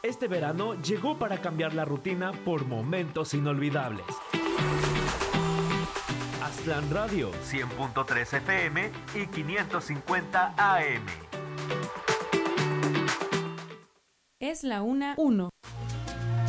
Este verano llegó para cambiar la rutina por momentos inolvidables. Aztlán Radio, 100.3 FM y 550 AM. Es la 1:01.